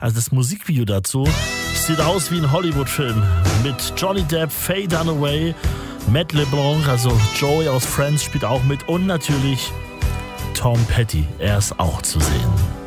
Also das Musikvideo dazu sieht aus wie ein Hollywood-Film mit Johnny Depp, Faye Dunaway, Matt LeBlanc, also Joey aus Friends spielt auch mit und natürlich Tom Petty, er ist auch zu sehen.